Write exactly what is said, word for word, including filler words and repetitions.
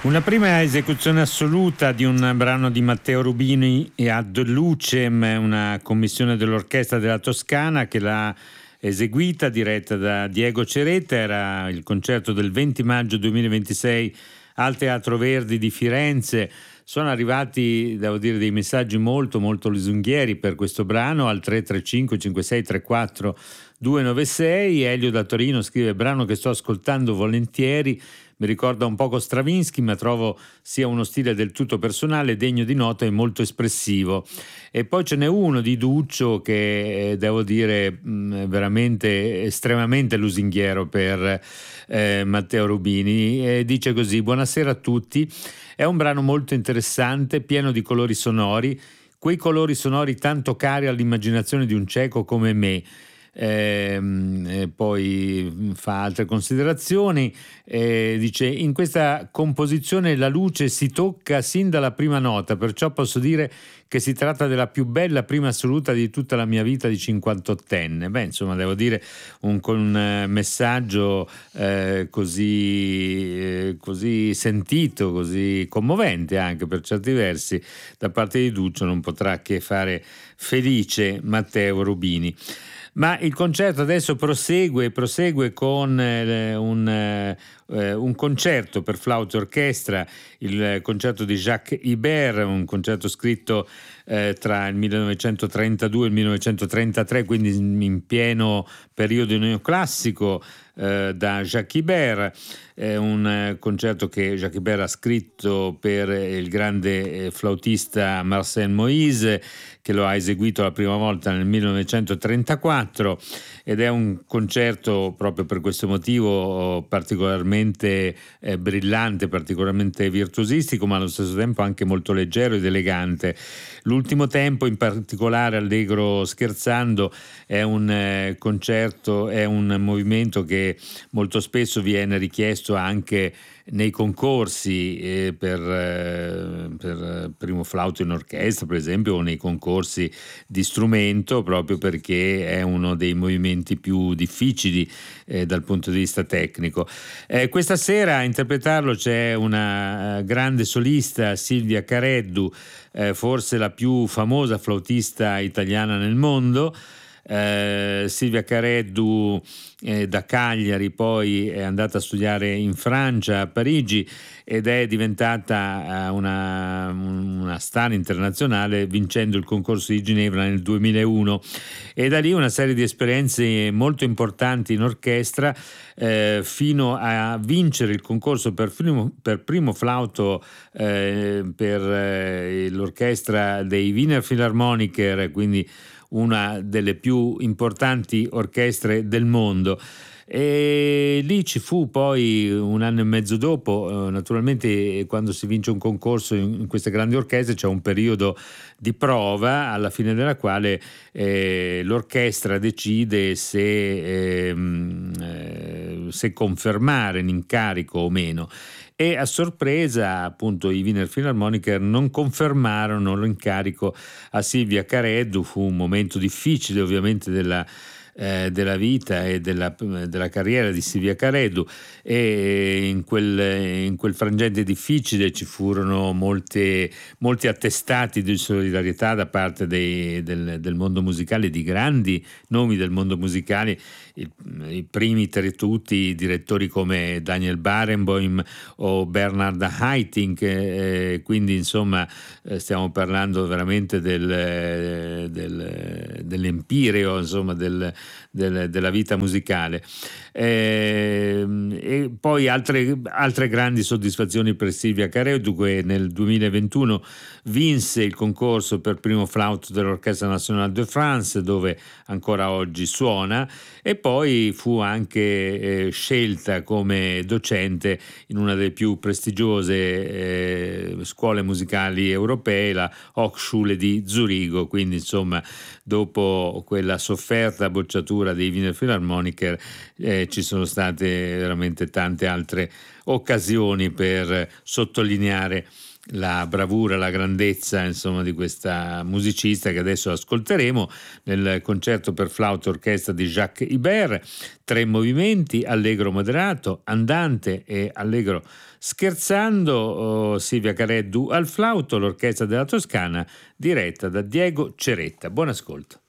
Una prima esecuzione assoluta di un brano di Matteo Rubini e Ad Lucem, una commissione dell'Orchestra della Toscana che l'ha eseguita, diretta da Diego Ceretta. Era il concerto del venti maggio duemilaventisei al Teatro Verdi di Firenze. Sono arrivati, devo dire, dei messaggi molto molto lusinghieri per questo brano al tre tre cinque cinque sei tre quattro due nove sei. Elio da Torino scrive: brano che sto ascoltando volentieri, mi ricorda un poco Stravinsky, ma trovo sia uno stile del tutto personale, degno di nota e molto espressivo. E poi ce n'è uno di Duccio che eh, devo dire mh, veramente estremamente lusinghiero per eh, Matteo Rubini, e dice così: buonasera a tutti, è un brano molto interessante, pieno di colori sonori, quei colori sonori tanto cari all'immaginazione di un cieco come me. Eh, eh, poi fa altre considerazioni, eh, dice: in questa composizione la luce si tocca sin dalla prima nota, perciò posso dire che si tratta della più bella prima assoluta di tutta la mia vita di cinquantottenne. Beh, insomma, devo dire un, un uh, messaggio eh, così, eh, così sentito, così commovente anche per certi versi da parte di Duccio non potrà che fare felice Matteo Rubini. Ma il concerto adesso prosegue, prosegue con eh, un, eh, un concerto per flauto e orchestra, il concerto di Jacques Ibert, un concerto scritto eh, tra il millenovecentotrentadue e il millenovecentotrentatré, quindi in pieno periodo neoclassico, eh, da Jacques Ibert. È un eh, concerto che Jacques Ibert ha scritto per il grande eh, flautista Marcel Moïse, che lo ha eseguito la prima volta nel millenovecentotrentaquattro, ed è un concerto proprio per questo motivo particolarmente eh, brillante, particolarmente virtuosistico, ma allo stesso tempo anche molto leggero ed elegante. L'ultimo tempo, in particolare Allegro scherzando, è un eh, concerto, è un movimento che molto spesso viene richiesto anche nei concorsi eh, per, eh, per primo flauto in orchestra, per esempio, o nei concorsi di strumento, proprio perché è uno dei movimenti più difficili eh, dal punto di vista tecnico. Eh, questa sera a interpretarlo c'è una grande solista, Silvia Careddu, eh, forse la più famosa flautista italiana nel mondo. Eh, Silvia Careddu eh, da Cagliari poi è andata a studiare in Francia, a Parigi, ed è diventata uh, una, una star internazionale vincendo il concorso di Ginevra nel duemilauno, e da lì una serie di esperienze molto importanti in orchestra eh, fino a vincere il concorso per primo, per primo flauto eh, per eh, l'orchestra dei Wiener Philharmoniker, quindi una delle più importanti orchestre del mondo. E lì ci fu poi un anno e mezzo dopo, eh, naturalmente quando si vince un concorso in, in queste grandi orchestre c'è un periodo di prova alla fine della quale eh, l'orchestra decide se, ehm, eh, se confermare l'incarico o meno. E a sorpresa, appunto, i Wiener Philharmoniker non confermarono l'incarico a Silvia Careddu. Fu un momento difficile ovviamente della, eh, della vita e della, della carriera di Silvia Careddu, e in quel, in quel frangente difficile ci furono molte, molti attestati di solidarietà da parte dei, del, del mondo musicale, di grandi nomi del mondo musicale, i, i primi tra tutti direttori come Daniel Barenboim o Bernard Haitink, eh, quindi insomma eh, stiamo parlando veramente del, del, dell'empireo, insomma del, del, della vita musicale. Eh, e poi altre, altre grandi soddisfazioni per Silvia Careddu, che nel duemilaventuno vinse il concorso per primo flauto dell'Orchestra Nationale de France, dove ancora oggi suona, e poi fu anche eh, scelta come docente in una delle più prestigiose eh, scuole musicali europee, la Hochschule di Zurigo. Quindi insomma, dopo quella sofferta bocciatura dei Wiener Philharmoniker eh, ci sono state veramente tante altre occasioni per sottolineare la bravura, la grandezza insomma di questa musicista che adesso ascolteremo nel concerto per flauto e orchestra di Jacques Ibert. Tre movimenti: allegro moderato, andante e allegro scherzando. Oh, Silvia Careddu al flauto, l'orchestra della Toscana diretta da Diego Ceretta. Buon ascolto.